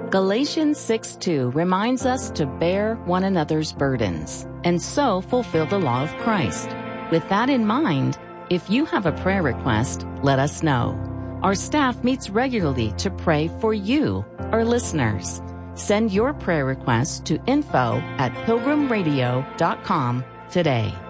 Galatians 6:2 reminds us to bear one another's burdens and so fulfill the law of Christ. With that in mind, if you have a prayer request, let us know. Our staff meets regularly to pray for you, our listeners. Send your prayer request to info@pilgrimradio.com today.